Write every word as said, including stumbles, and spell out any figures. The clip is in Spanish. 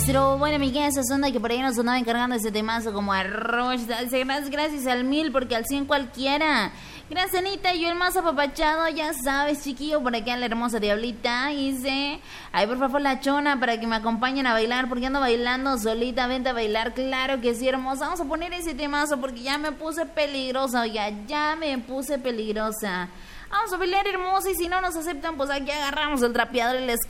nuestro buen amiguesa Sonda, que por ahí nos andaba encargando ese temazo como arroz. Gracias, gracias al mil, porque al cien cualquiera. Gracias, Anita, yo el más apapachado, ya sabes, chiquillo, por aquí a la hermosa diablita. Dice, ay, por favor, la chona, para que me acompañen a bailar, porque ando bailando solita, vente a bailar. Claro que sí, hermosa. Vamos a poner ese temazo, porque ya me puse peligrosa, oiga, ya me puse peligrosa. Vamos a bailar, hermosa, y si no nos aceptan, pues aquí agarramos el trapeador y les